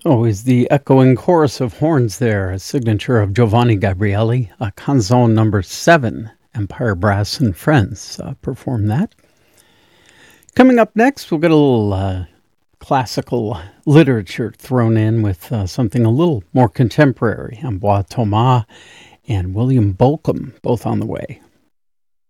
Always the echoing chorus of horns there, a signature of Giovanni Gabrieli, a Canzone number 7. Empire Brass and Friends perform that. Coming up next, we'll get a little classical literature thrown in with something a little more contemporary. Ambroise Thomas and William Bolcom, both on the way.